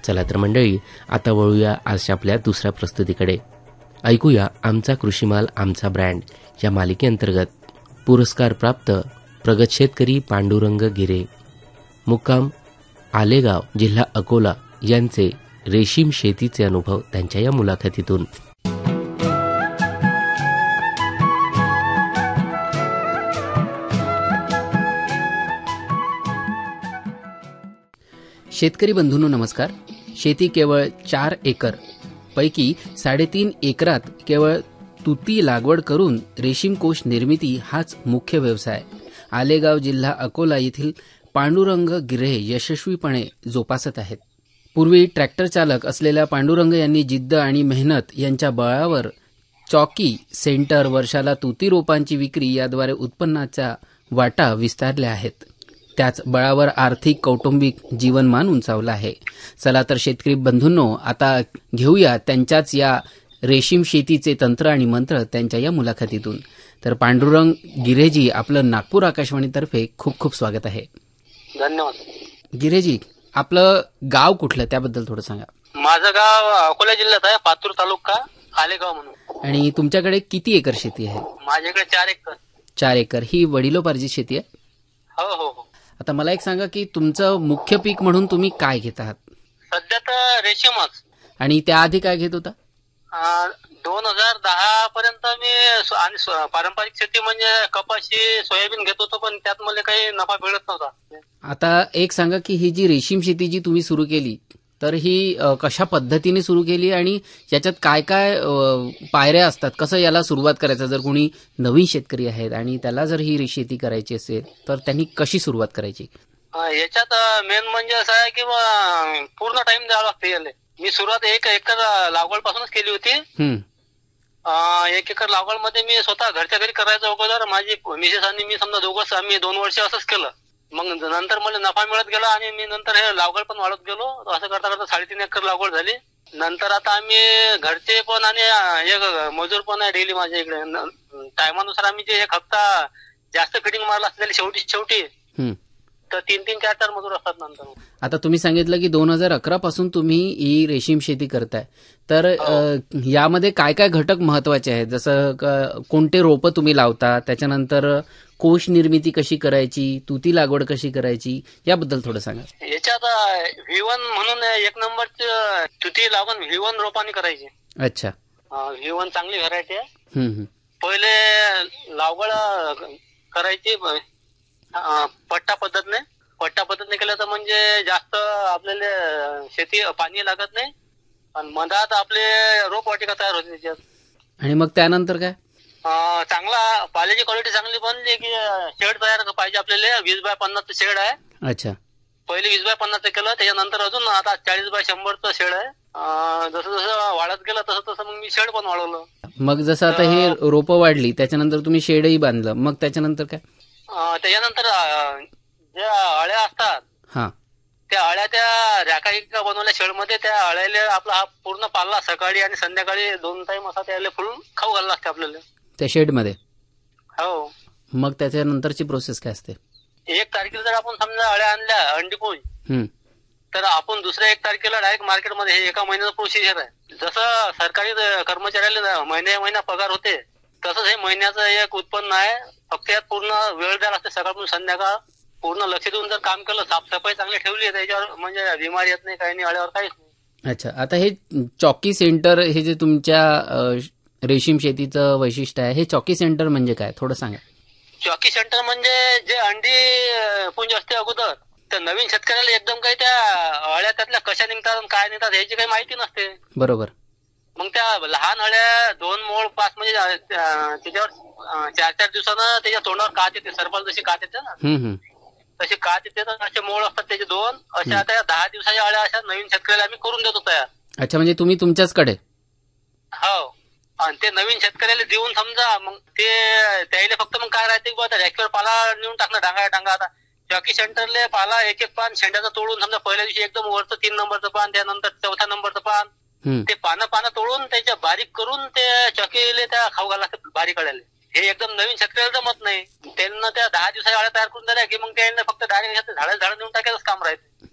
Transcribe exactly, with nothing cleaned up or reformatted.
चला तर मंडळी, आता वळूया आज आपल्या दुसऱ्या प्रस्तुतीकडे. ऐकूया आमचा कृषीमाल आमचा ब्रँड या मालिकेअंतर्गत पुरस्कार प्राप्त प्रगत शेतकरी पांडुरंग गिरे, मुक्काम आलेगाव, जिल्हा अकोला यांचे रेशीम शेतीचे अनुभव त्यांच्या या मुलाखतीतून. शेतकरी बंधूंनो नमस्कार. शेती केवळ चार एकर पैकी साडेतीन एकरात केवळ तुती लागवड करून रेशीम कोश निर्मिती हाच मुख्य व्यवसाय आलेगाव, जिल्हा अकोला येथील पांडुरंग गिरे यशस्वीपणे जोपासत आहेत. पूर्वी ट्रॅक्टर चालक असलेल्या पांडुरंग यांनी जिद्द आणि मेहनत यांच्या बळावर चॉकी सेंटर, वर्षाला तुती रोपांची विक्री याद्वारे उत्पन्नाच्या वाटा विस्तारल्या आहेत. त्याच बळावर आर्थिक कौटुंबिक जीवनमान उंचावलं आहे. चला तर शेतकरी बंधूंनो, आता घेऊया त्यांच्याच या रेशीम शेतीचे तंत्र आणि मंत्र त्यांच्या या मुलाखतीतून. तर पांडुरंग गिरेजी, आपलं नागपूर आकाशवाणीतर्फे खूप खूप स्वागत आहे. धन्यवाद. गिरेजी, आपलं गाव कुठलं त्याबद्दल थोडं सांगा. माझं गाव अकोला जिल्ह्यात आहे, पातूर तालुका, आलेगाव म्हणून. आणि तुमच्याकडे किती एकर शेती आहे? माझ्याकडे चार एकर. चार एकर ही वडिलोपार्जित शेती आहे? हो हो हो. आता मला एक सांगा की तुमचं मुख्य पीक म्हणून तुम्ही काय घेत आहात? सध्या तर रेशीमच. आणि त्याआधी काय घेत होता? दोन हजार दहा पर्यंत मी आणि पारंपरिक शेती म्हणजे कपाशी, सोयाबीन घेत होतो, पण त्यात मला काही नफा मिळत नव्हता. आता एक सांगा की ही जी रेशीम शेती जी तुम्ही सुरू केली, तर ही कशा पद्धतीने सुरू केली आणि याच्यात काय काय पायऱ्या असतात, कसं याला सुरुवात करायचं? जर कोणी नवीन शेतकरी आहेत आणि त्याला जर ही शेती करायची असेल तर त्यांनी कशी सुरुवात करायची? याच्यात मेन म्हणजे असं आहे की पूर्ण टाइम द्यावा लागते याला. मी सुरुवात एक एकर लागवड पासूनच केली होती. एक एकर लागवड मध्ये मी स्वतः घरच्या घरी करायचं अगोदर. माझी मिसेस आणि मी समजा दोघंच आम्ही दोन वर्ष असंच केलं. मग नंतर मला नफा मिळत गेला आणि मी नंतर हे लागवड पण वाढत गेलो. असं करता करता साडेतीन एकर लागवड झाली. नंतर आता आम्ही घरचे पण आणि एक मजूर पण आहे डेली माझ्या इकडे. टायमानुसार आम्ही जे एक हप्ता जास्त फिटिंग मारला असलेली शेवटी शेवटी तर तीन तीन चार चार मजूर असतात नंतर. आता तुम्ही सांगितलं की दोन हजार अकरा पासून तुम्ही ही रेशीम शेती करताय, तर यामध्ये काय काय घटक महत्वाचे आहेत? जसं कोणते रोपं तुम्ही लावता, त्याच्यानंतर कोश निर्मिती कशी करायची, तुती लागवड कशी करायची, याबद्दल थोडं सांगा. याच्यात व्ही वन म्हणून एक नंबरची तुती लागवड व्ही वन रोपांनी करायची. अच्छा. व्ही वन चांगली व्हरायटी आहे. पहिले लागवड करायची पट्टा पद्धतीने. पट्टा पद्धतीने केलं तर म्हणजे जास्त आपल्याला शेती पाणी लागत नाही आणि मधात आपले रोपवाटिका तयार होते त्याच्यात. आणि मग त्यानंतर काय? चांगला पाल्याची क्वालिटी चांगली बनली की शेड तयार पाहिजे आपल्याला. वीस बाय पन्नासचं शेड आहे. अच्छा. पहिले वीस बाय पन्नासचं केलं, त्याच्यानंतर अजून आता चाळीस बाय शंभरचं शेड आहे. जसं जसं वाढत गेलं तसं तसं मग मी शेड पण वाढवलं. मग जसं आता हे रोपं वाढली त्याच्यानंतर तुम्ही शेडही बांधलं, मग त्याच्यानंतर काय? त्याच्यानंतर ज्या अळ्या असतात हा त्या अळ्या त्या रॅका इतका बनवल्या शेडमध्ये. त्या अळ्याला आपला हा पूर्ण पाला सकाळी आणि संध्याकाळी दोन टाइम असा त्याला फुल खाऊ घालला असते आपल्याला त्या शेडमध्ये. हो. मग त्याच्यानंतरची प्रोसेस काय असते? एक तारखेला जर आपण समजा अळ्या आणल्या अंडी पोळी, तर आपण दुसऱ्या एक तारखेला डायरेक्ट मार्केटमध्ये. हे एका महिन्याचं प्रोसिजर आहे. जसं सरकारी कर्मचाऱ्याला महिन्या महिना पगार होते तसंच हे महिन्याचं एक उत्पन्न आहे. फक्त यात पूर्ण वेळ द्यायला लागते, सकाळपासून संध्याकाळ पूर्ण लक्ष देऊन जर काम केलं, साफसफाई चांगली ठेवली, त्याच्यावर म्हणजे बिमारी येत नाही, काही नाही, अळ्यावर काहीच नाही. अच्छा. आता हे चॉकी सेंटर हे जे तुमच्या रेशीम शेतीचं वैशिष्ट्य आहे, हे चॉकी सेंटर म्हणजे काय थोडं सांगा. चॉकी सेंटर म्हणजे जे अंडी पुंज असते अगोदर, तर नवीन शेतकऱ्याला एकदम काही त्या अळ्या त्यातल्या कशा निघतात काय निघतात ह्याची काही माहिती नसते. बरोबर. मग त्या लहान अळ्या दोन मोळ पाच म्हणजे त्याच्यावर चार चार दिवसानं त्याच्या तोंडावर कात येते, सरपाल जशी कात येते ना तशी कात येते, तर असे मोळ असतात त्याचे दोन. अशा त्या दहा दिवसाच्या अळ्या अशा नवीन शेतकऱ्याला आम्ही करून देतो तयार. अच्छा. म्हणजे तुम्ही तुमच्याचकडे? हो. आणि ते नवीन शेतकऱ्याला देऊन समजा मग ते त्याला फक्त मग काय राहते की रॅकीवर पाला नेऊन टाकणं डांगा डांगा. आता चॉकी सेंटरले पाला एक एक पान शेंड्याचं तोडून समजा पहिल्या दिवशी एकदम वरचं तीन नंबरचं पान, त्यानंतर चौथ्या नंबरचं पान, ते पानं पानं तोडून त्याच्या बारीक करून ते चॉकीले त्या खाऊ घाला बारीक अळ्याले. हे एकदम नवीन शेतकऱ्याला जमत नाही. त्यांना त्या दहा दिवसाच्या अळ्या तयार करून दिल्या की मग त्यांना फक्त डायरेक्ट झाडं झाडं नेऊन टाकायचंच काम राहते.